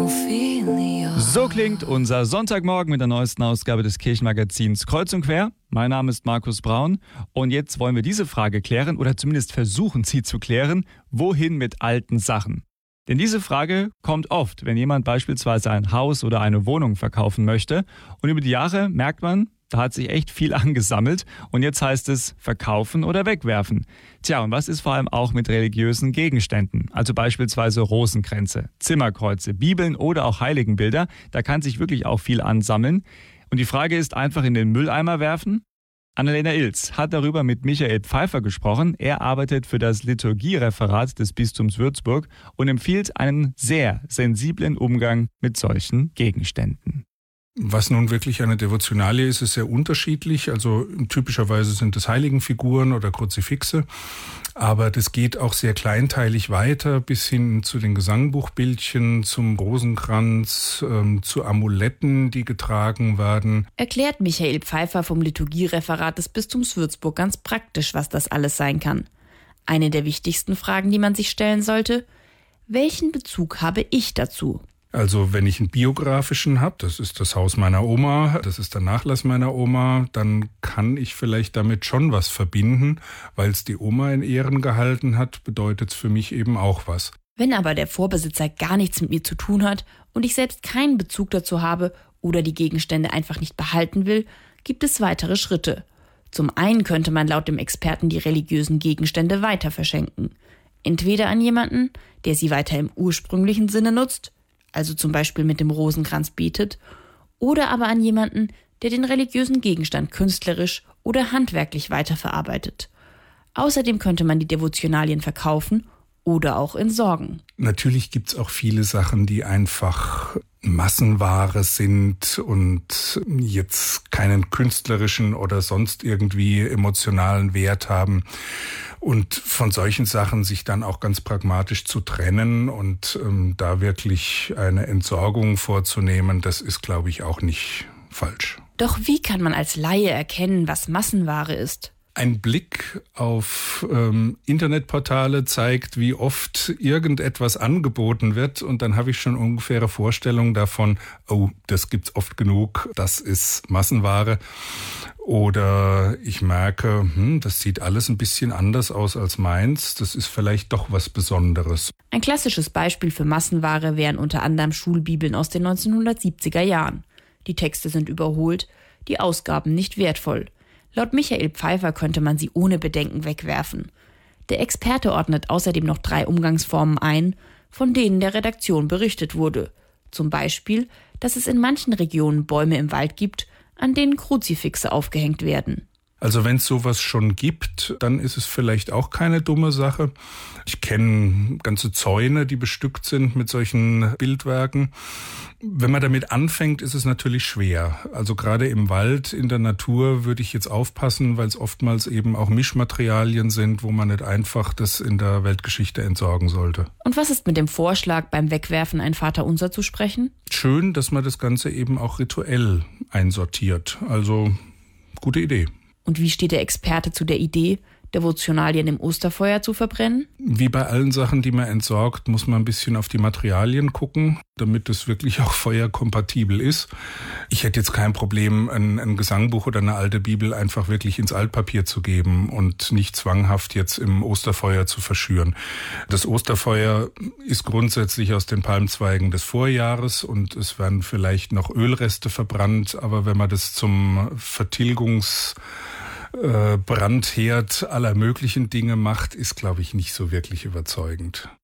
So klingt unser Sonntagmorgen mit der neuesten Ausgabe des Kirchenmagazins Kreuz und Quer. Mein Name ist Markus Braun und jetzt wollen wir diese Frage klären oder zumindest versuchen, sie zu klären: Wohin mit alten Sachen? Denn diese Frage kommt oft, wenn jemand beispielsweise ein Haus oder eine Wohnung verkaufen möchte. Und über die Jahre merkt man, da hat sich echt viel angesammelt und jetzt heißt es verkaufen oder wegwerfen. Tja, und was ist vor allem auch mit religiösen Gegenständen? Also beispielsweise Rosenkränze, Zimmerkreuze, Bibeln oder auch Heiligenbilder. Da kann sich wirklich auch viel ansammeln. Und die Frage ist, einfach in den Mülleimer werfen? Annalena Ilz hat darüber mit Michael Pfeiffer gesprochen. Er arbeitet für das Liturgiereferat des Bistums Würzburg und empfiehlt einen sehr sensiblen Umgang mit solchen Gegenständen. Was nun wirklich eine Devotionalie ist, ist sehr unterschiedlich. Also typischerweise sind es Heiligenfiguren oder Kruzifixe. Aber das geht auch sehr kleinteilig weiter, bis hin zu den Gesangbuchbildchen, zum Rosenkranz, zu Amuletten, die getragen werden. Erklärt Michael Pfeiffer vom Liturgiereferat des Bistums Würzburg ganz praktisch, was das alles sein kann. Eine der wichtigsten Fragen, die man sich stellen sollte: Welchen Bezug habe ich dazu? Also wenn ich einen biografischen habe, das ist das Haus meiner Oma, das ist der Nachlass meiner Oma, dann kann ich vielleicht damit schon was verbinden, weil es die Oma in Ehren gehalten hat, bedeutet es für mich eben auch was. Wenn aber der Vorbesitzer gar nichts mit mir zu tun hat und ich selbst keinen Bezug dazu habe oder die Gegenstände einfach nicht behalten will, gibt es weitere Schritte. Zum einen könnte man laut dem Experten die religiösen Gegenstände weiter verschenken. Entweder an jemanden, der sie weiter im ursprünglichen Sinne nutzt, also zum Beispiel mit dem Rosenkranz betet, oder aber an jemanden, der den religiösen Gegenstand künstlerisch oder handwerklich weiterverarbeitet. Außerdem könnte man die Devotionalien verkaufen oder auch entsorgen. Natürlich gibt es auch viele Sachen, die einfach Massenware sind und jetzt keinen künstlerischen oder sonst irgendwie emotionalen Wert haben. Und von solchen Sachen sich dann auch ganz pragmatisch zu trennen und da wirklich eine Entsorgung vorzunehmen, das ist, glaube ich, auch nicht falsch. Doch wie kann man als Laie erkennen, was Massenware ist? Ein Blick auf Internetportale zeigt, wie oft irgendetwas angeboten wird und dann habe ich schon ungefähre Vorstellung davon, oh, das gibt's oft genug, das ist Massenware. Oder ich merke, das sieht alles ein bisschen anders aus als meins, das ist vielleicht doch was Besonderes. Ein klassisches Beispiel für Massenware wären unter anderem Schulbibeln aus den 1970er Jahren. Die Texte sind überholt, die Ausgaben nicht wertvoll. Laut Michael Pfeiffer könnte man sie ohne Bedenken wegwerfen. Der Experte ordnet außerdem noch 3 Umgangsformen ein, von denen der Redaktion berichtet wurde. Zum Beispiel, dass es in manchen Regionen Bäume im Wald gibt, an denen Kruzifixe aufgehängt werden. Also wenn es sowas schon gibt, dann ist es vielleicht auch keine dumme Sache. Ich kenne ganze Zäune, die bestückt sind mit solchen Bildwerken. Wenn man damit anfängt, ist es natürlich schwer. Also gerade im Wald, in der Natur würde ich jetzt aufpassen, weil es oftmals eben auch Mischmaterialien sind, wo man nicht einfach das in der Weltgeschichte entsorgen sollte. Und was ist mit dem Vorschlag, beim Wegwerfen ein Vaterunser zu sprechen? Schön, dass man das Ganze eben auch rituell einsortiert. Also gute Idee. Und wie steht der Experte zu der Idee, Devotionalien im Osterfeuer zu verbrennen? Wie bei allen Sachen, die man entsorgt, muss man ein bisschen auf die Materialien gucken, damit es wirklich auch feuerkompatibel ist. Ich hätte jetzt kein Problem, ein Gesangbuch oder eine alte Bibel einfach wirklich ins Altpapier zu geben und nicht zwanghaft jetzt im Osterfeuer zu verschüren. Das Osterfeuer ist grundsätzlich aus den Palmzweigen des Vorjahres und es werden vielleicht noch Ölreste verbrannt, aber wenn man das zum Brandherd aller möglichen Dinge macht, ist, glaube ich, nicht so wirklich überzeugend.